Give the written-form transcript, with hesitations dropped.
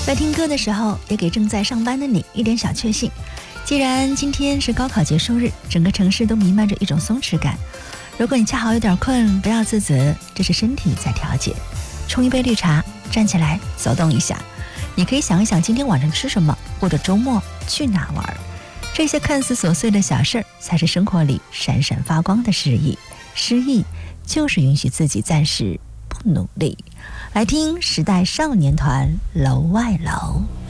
在听歌的时候，也给正在上班的你一点小确幸。既然今天是高考结束日，整个城市都弥漫着一种松弛感。如果你恰好有点困，不要自责，这是身体在调节。冲一杯绿茶，站起来走动一下。你可以想一想今天晚上吃什么，或者周末去哪玩。这些看似琐碎的小事儿，才是生活里闪闪发光的诗意。诗意就是允许自己暂时不努力。来听时代少年团《楼外楼》。